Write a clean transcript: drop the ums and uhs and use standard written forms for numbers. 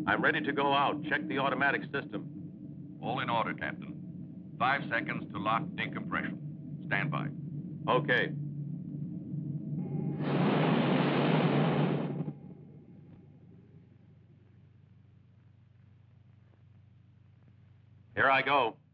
I'm ready to go out. Check the automatic system. All in order, Captain. 5 seconds to lock decompression. Stand by. Okay. Here I go.